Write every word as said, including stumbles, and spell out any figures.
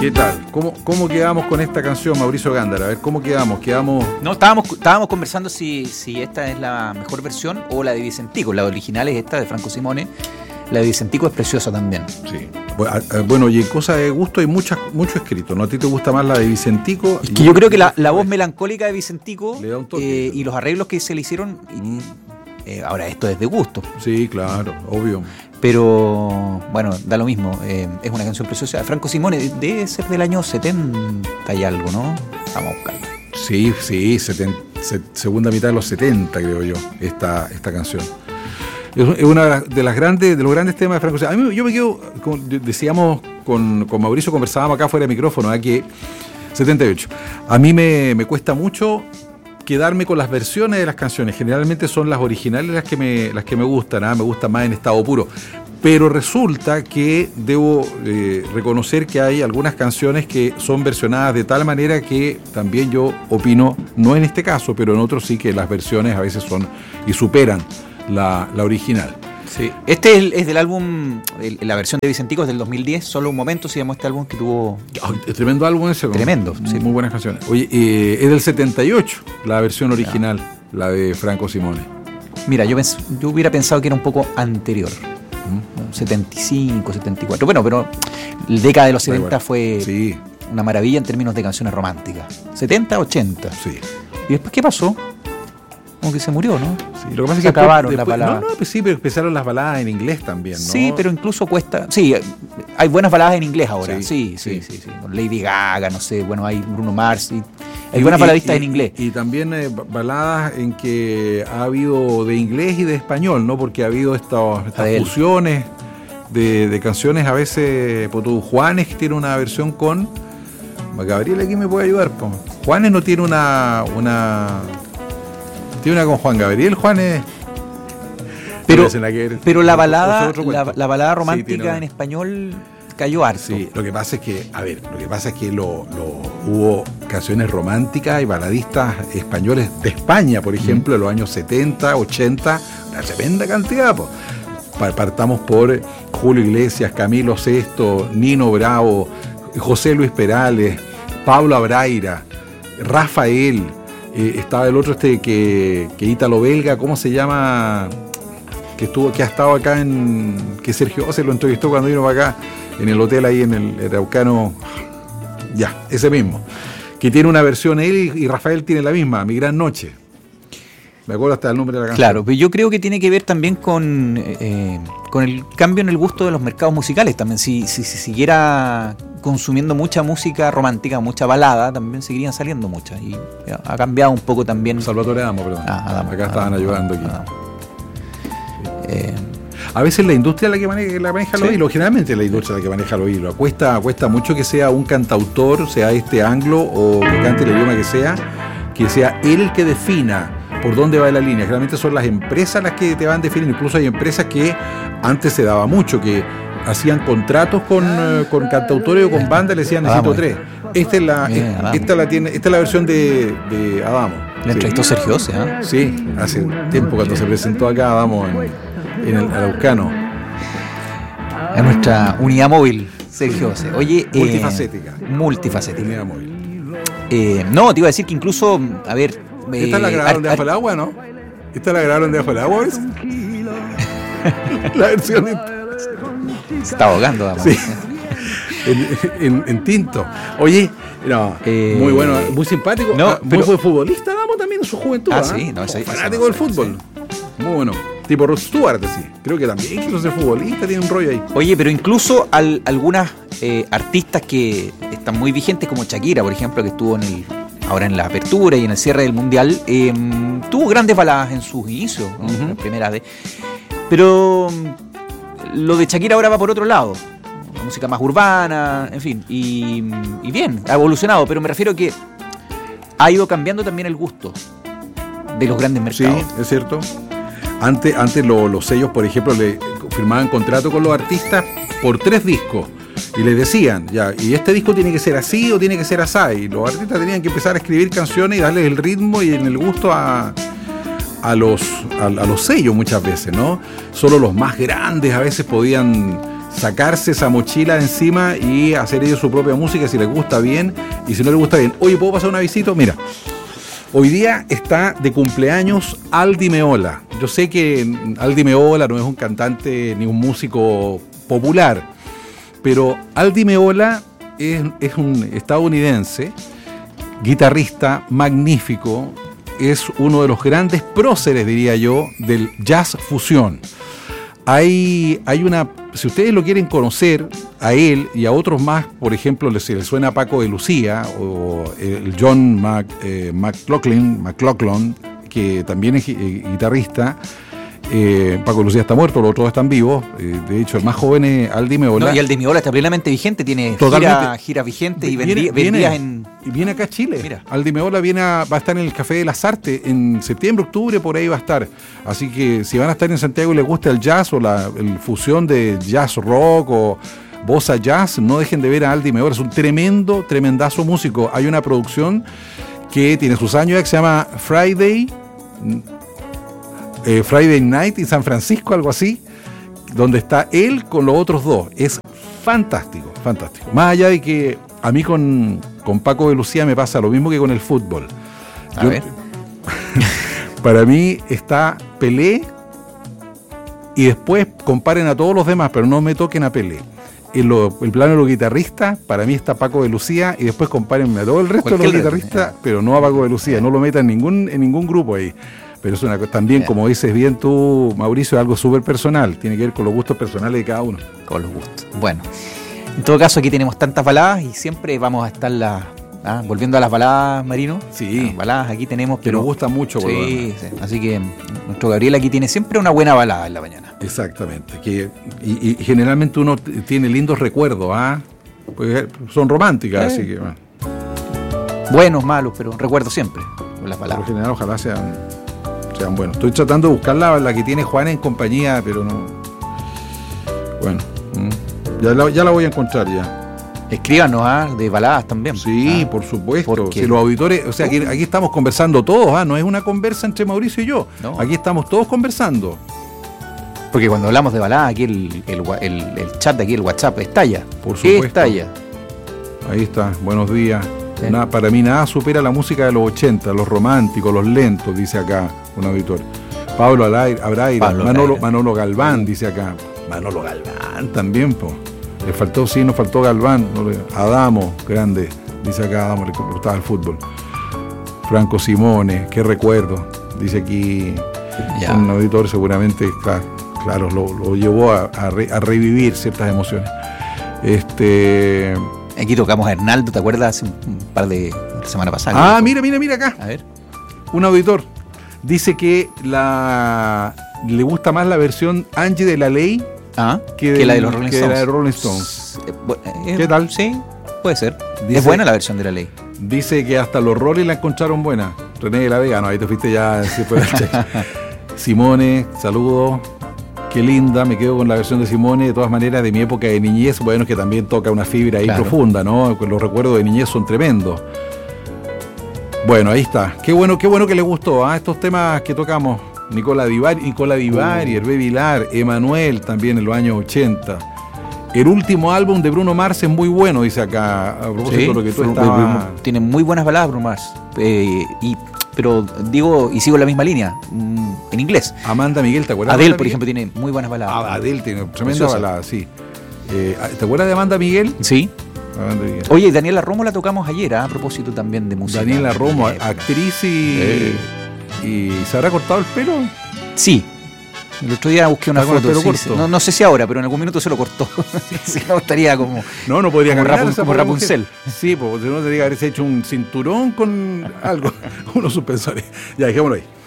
¿Qué tal? ¿Cómo, cómo quedamos con esta canción, Mauricio Gándara? A ver, ¿cómo quedamos? Quedamos... No, estábamos, estábamos conversando si, si esta es la mejor versión o la de Vicentico. La original es esta de Franco Simone. La de Vicentico es preciosa también. Sí. Bueno, y en cosas de gusto hay muchas, mucho escrito, ¿no? ¿A ti te gusta más la de Vicentico? Es que yo creo que la, la voz melancólica de Vicentico le da un toque, eh, y los arreglos que se le hicieron... Y, eh, ahora, esto es de gusto. Sí, claro, obvio. Pero, bueno, da lo mismo. Eh, es una canción preciosa. Franco Simone debe ser del año setenta y algo, ¿no? Vamos a buscarla. Sí, sí, setenta, se, segunda mitad de los setenta, creo yo, esta, esta canción. Es una de las grandes, de los grandes temas de Franco Simone. A mí, yo me quedo, como decíamos con, con Mauricio, conversábamos acá fuera de micrófono, ¿eh? que setenta y ocho. A mí me, me cuesta mucho quedarme con las versiones de las canciones. Generalmente son las originales las que me, las que me gustan, ¿eh? Me gustan más en estado puro. Pero resulta que debo eh, reconocer que hay algunas canciones que son versionadas de tal manera que también yo opino, no en este caso, pero en otros sí, que las versiones a veces son y superan la, la original. Sí. Este es, el, es del álbum, el, la versión de Vicentico es del dos mil diez, Solo un momento se llamó este álbum que tuvo... Oh, tremendo álbum ese. Tremendo, muy, sí. Muy buenas canciones. Oye, eh, es del setenta y ocho, la versión original, ya. La de Franco Simone. Mira, yo, pens, yo hubiera pensado que era un poco anterior. ¿Mm? setenta y cinco, setenta y cuatro. Bueno, pero la década de los setenta fue sí. una maravilla en términos de canciones románticas. setenta, ochenta. Sí. ¿Y después qué pasó? Como que se murió, ¿no? Sí, lo que pasa es se que acabaron después, las baladas. No, no, pues sí, pero empezaron las baladas en inglés también, ¿no? Sí, pero incluso cuesta... Sí, hay buenas baladas en inglés ahora. Sí, sí, sí. sí, sí, sí. Lady Gaga, no sé, bueno, hay Bruno Mars. Y hay buenas baladistas y, en inglés. Y, y también eh, baladas en que ha habido de inglés y de español, ¿no? Porque ha habido estos, estas fusiones de, de canciones, a veces, por tu Juanes que tiene una versión con... Gabriel aquí me puede ayudar, po. Juanes no tiene una... una Tiene una con Juan Gabriel, Juan es... Pero, pero la balada la, la balada romántica sí, una... en español cayó harto. Sí, lo que pasa es que, a ver, lo que pasa es que lo, lo, hubo canciones románticas y baladistas españoles de España, por ejemplo, mm. en los años setenta, ochenta, una tremenda cantidad. Pues. Partamos por Julio Iglesias, Camilo Sesto, Nino Bravo, José Luis Perales, Pablo Abraira, Rafael... Eh, estaba el otro este que, que ítalo belga, ¿cómo se llama? Que estuvo, que ha estado acá en, que Sergio se lo entrevistó cuando vino para acá, en el hotel ahí en el Araucano, ya, ese mismo, que tiene una versión él y, y Rafael tiene la misma, Mi Gran Noche. Me acuerdo hasta el nombre de la canción. Claro, pero yo creo que tiene que ver también con, eh, con el cambio en el gusto de los mercados musicales también. Si, si, si siguiera consumiendo mucha música romántica, mucha balada, también seguirían saliendo muchas. Y ha cambiado un poco también. Salvatore Adamo, perdón. Ah, Adamo, Acá Adamo, estaban Adamo, ayudando aquí. Adamo. Eh, A veces la industria es la que maneja, la maneja los sí. hilos, generalmente la industria es la que maneja los hilos. Cuesta, cuesta mucho que sea un cantautor, sea este anglo o que cante el idioma que sea, que sea él el que defina por dónde va la línea. Generalmente son las empresas las que te van a definir. Incluso hay empresas que antes se daba mucho, que hacían contratos con, uh, con cantautores o con bandas, le decían necesito tres. Esta es la, Bien, esta, esta la tiene, esta es la versión de, de Adamo. ¿Le entrevistó sí. Sergio Ose? ¿eh? Sí, hace tiempo cuando se presentó acá Adamo en, en el Araucano. En nuestra unidad móvil, Sergio Ose. Oye, multifacética. Eh, multifacética. Unidad móvil. Eh, no, te iba a decir que inclo, a ver. ¿Esta la grabaron debajo del agua, no? ¿Esta la grabaron debajo del agua? La versión. En... Se está ahogando, vamos. Sí. En, en, en tinto. Oye, no, eh, muy bueno, muy simpático. No, ah, muy pero... fue futbolista, vamos también en su juventud. Ah, ¿eh? sí, no, ese, fanático ese no, del fútbol. Sí. Muy bueno. Tipo Rod Stewart, sí. Creo que también quiso ser futbolista, tiene un rollo ahí. Oye, pero incluso al, algunas eh, artistas que están muy vigentes, como Shakira, por ejemplo, que estuvo en el ahora en la apertura y en el cierre del Mundial, eh, tuvo grandes baladas en sus inicios, ¿no? Uh-huh. La primera de. Pero lo de Shakira ahora va por otro lado. La música más urbana, en fin, y, y bien, ha evolucionado, pero me refiero a que ha ido cambiando también el gusto de los grandes mercados. Sí, es cierto. Antes, antes lo, los sellos, por ejemplo, le firmaban contrato con los artistas por tres discos. Y les decían, ya, y este disco tiene que ser así o tiene que ser así. Y los artistas tenían que empezar a escribir canciones y darles el ritmo y en el gusto a, a, los, a, a los sellos muchas veces, ¿no? Solo los más grandes a veces podían sacarse esa mochila de encima y hacer ellos su propia música si les gusta bien y si no les gusta bien. Oye, ¿puedo pasar una visita? Mira, hoy día está de cumpleaños Aldi Meola. Yo sé que Aldi Meola no es un cantante ni un músico popular, pero Aldi Meola es, es un estadounidense, guitarrista magnífico, es uno de los grandes próceres, diría yo, del jazz fusión. Hay, hay una, si ustedes lo quieren conocer, a él y a otros más, por ejemplo, si les suena Paco de Lucía o el John Mac, eh, McLaughlin, McLaughlin, que también es eh, guitarrista. Eh, Paco de Lucía está muerto, los otros están vivos. Eh, de hecho, el más joven es Aldi Meola. No, y Aldi Meola está plenamente vigente, tiene gira, gira vigente y vendí, viene, vendías en... Y viene acá a Chile. Mira. Aldi Meola viene a, va a estar en el Café de las Artes en septiembre, octubre, por ahí va a estar. Así que si van a estar en Santiago y les gusta el jazz o la el fusión de jazz rock o bossa jazz, no dejen de ver a Aldi Meola. Es un tremendo, tremendazo músico. Hay una producción que tiene sus años que se llama Friday... Eh, Friday Night en San Francisco, algo así, donde está él con los otros dos. Es fantástico, fantástico. Más allá de que a mí con, con Paco de Lucía me pasa lo mismo que con el fútbol. A Yo, ver. Para mí está Pelé y después comparen a todos los demás, pero no me toquen a Pelé. En lo, el plano de los guitarristas, para mí está Paco de Lucía y después compárenme a todo el resto Cualquier de los guitarristas, pero no a Paco de Lucía. No lo metan en ningún, en ningún grupo ahí. Pero es una cosa, también, bien. Como dices bien tú, Mauricio, es algo súper personal. Tiene que ver con los gustos personales de cada uno. Con los gustos. Bueno, en todo caso, aquí tenemos tantas baladas y siempre vamos a estar la, ah, volviendo a las baladas, Marino. Sí. Las baladas aquí tenemos. Que pero, nos gustan mucho. Sí, por sí. Así que nuestro Gabriel aquí tiene siempre una buena balada en la mañana. Exactamente. Que, y, y generalmente uno tiene lindos recuerdos, ¿ah? Pues son románticas, sí. Así que bueno. Buenos, malos, pero recuerdo siempre con las baladas. Por lo general, ojalá sean... sean buenos. Estoy tratando de buscar la, la que tiene Juan en compañía, pero no. Bueno, ya la, ya la voy a encontrar ya. Escríbanos, ¿ah? De baladas también. Sí, ah, por supuesto. Si los auditores, o sea, aquí, aquí estamos conversando todos, ¿ah? No es una conversa entre Mauricio y yo. No. Aquí estamos todos conversando. Porque cuando hablamos de baladas, aquí el, el, el, el chat de aquí, el WhatsApp, estalla. Por supuesto. Estalla. Ahí está, buenos días. Nada, para mí nada supera la música de los ochenta, los románticos, los lentos, dice acá un auditor. Pablo Abraira, Manolo, Manolo Galván, dice acá. Manolo Galván también, po. Le faltó, sí, nos faltó Galván. Adamo, grande, dice acá Adamo, le gustaba el fútbol. Franco Simone, qué recuerdo, dice aquí ya. Un auditor seguramente, claro, claro lo, lo llevó a, a, re, a revivir ciertas emociones. Este... Aquí tocamos a Hernaldo, ¿te acuerdas? Hace un, un par de semana pasada. Ah, mira, mira, mira acá. A ver. Un auditor dice que la le gusta más la versión Angie de la Ley ah, que, que del, la de los Rolling que Stones. La de Rolling Stones. Eh, ¿Qué tal? Sí, puede ser. Dice, es buena la versión de la Ley. Dice que hasta los Rolling la encontraron buena. René de la Vega, no, ahí te fuiste ya. Simone, saludos. Qué linda, me quedo con la versión de Simone, de todas maneras, de mi época de niñez, bueno, que también toca una fibra ahí claro. Profunda, ¿no? Los recuerdos de niñez son tremendos. Bueno, ahí está. Qué bueno, qué bueno que les gustó, ¿ah? Estos temas que tocamos. Nicola Divari, Nicola Divari, uh. Hervé Vilar, Emanuel, también en los años ochenta. El último álbum de Bruno Mars es muy bueno, dice acá, a propósito sí, de lo que tú estabas... Tiene muy buenas baladas Bruno Mars. Eh, y... Pero digo, y sigo en la misma línea, en inglés. Amanda Miguel, ¿te acuerdas? Adele, por ejemplo, tiene muy buenas baladas. Ah, Adele tiene tremenda balada, sí. Eh, ¿Te acuerdas de Amanda Miguel? Sí. Amanda Miguel. Oye, Daniela Romo la tocamos ayer, ¿eh? A propósito también de música. Daniela Romo, eh, actriz y, eh. y... ¿Se habrá cortado el pelo? Sí. El otro día busqué una foto. Sí, sí. No, no sé si ahora, pero en algún minuto se lo cortó. Si no, estaría como. No, no podría como, cambiar Rapun, como Rapunzel. Sí, porque si no tendría que haberse hecho un cinturón con algo, unos suspensores. Ya, dejémoslo ahí.